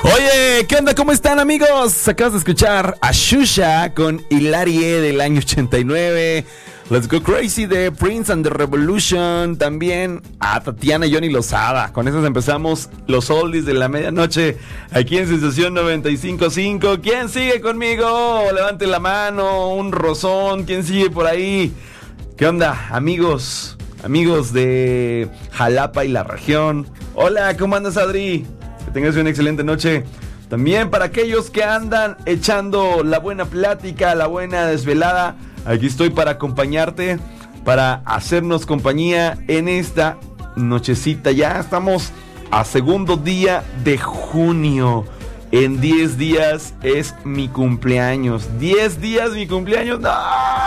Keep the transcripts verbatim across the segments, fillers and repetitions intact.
Oye, ¿qué onda? ¿Cómo están, amigos? Acabas de escuchar a Xuxa con Hilarie del año ochenta y nueve. Let's Go Crazy de Prince and the Revolution. También a Tatiana y Johnny Lozada. Con esas empezamos los oldies de la medianoche aquí en Sensación noventa y cinco punto cinco. ¿Quién sigue conmigo? Levante la mano, un rozón. ¿Quién sigue por ahí? ¿Qué onda, amigos? Amigos de Jalapa y la región. Hola, ¿cómo andas, Adri? Que tengas una excelente noche. También para aquellos que andan echando la buena plática, la buena desvelada, aquí estoy para acompañarte, para hacernos compañía en esta nochecita. Ya estamos a segundo día de junio. En diez días es mi cumpleaños. diez días mi cumpleaños. ¡No!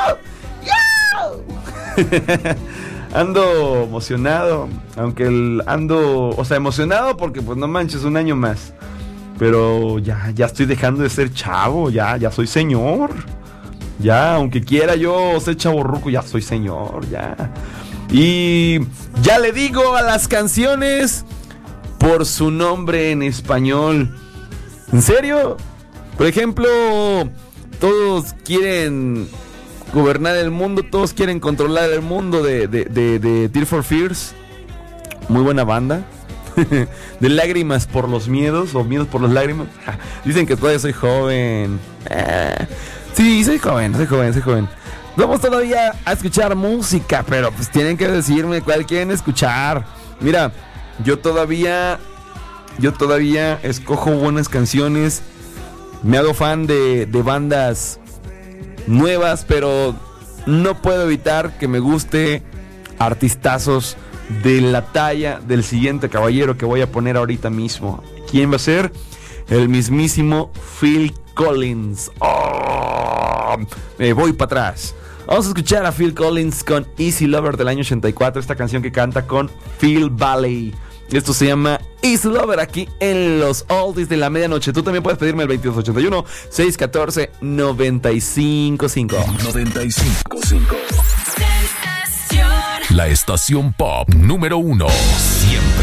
¡Yeah! Ando emocionado, aunque el ando, o sea, emocionado porque pues no manches, un año más. Pero ya, ya estoy dejando de ser chavo, ya, ya soy señor. Ya, aunque quiera yo ser chavorruco, ya soy señor, ya. Y ya le digo a las canciones por su nombre en español. ¿En serio? Por ejemplo, todos quieren gobernar el mundo, todos quieren controlar el mundo de, de, de, de Tears for Fears. Muy buena banda. De Lágrimas por los Miedos, o Miedos por las Lágrimas. Dicen que todavía soy joven. Eh, sí, soy joven, soy joven, soy joven. Vamos todavía a escuchar música, pero pues tienen que decirme cuál quieren escuchar. Mira, yo todavía, yo todavía escojo buenas canciones. Me hago fan de, de bandas nuevas, pero no puedo evitar que me guste artistazos de la talla del siguiente caballero que voy a poner ahorita mismo. ¿Quién va a ser? El mismísimo Phil Collins. Oh, me voy para atrás. Vamos a escuchar a Phil Collins con Easy Lover del año ochenta y cuatro. Esta canción que canta con Phil Valley. Esto se llama Easy Lover aquí en los Oldies de la medianoche. Tú también puedes pedirme el veintidós ochenta y uno, seiscientos catorce, noventa y cinco cinco. noventa y cinco cinco. La estación pop número uno. Siempre.